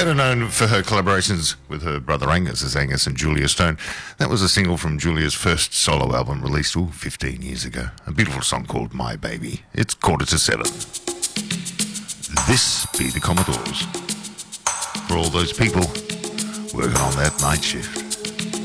better known for her collaborations with her brother Angus as Angus and Julia Stone. That was a single from Julia's first solo album released 15 years ago. A beautiful song called My Baby. It's 7:15. This be the Commodores. For all those people working on that night shift.